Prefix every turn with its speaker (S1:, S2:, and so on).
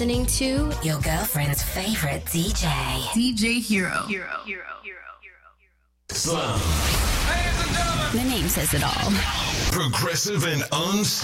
S1: Listening to your girlfriend's favorite DJ.
S2: DJ Hero.
S3: Slum.
S1: The name says it all.
S3: Progressive and unstoppable.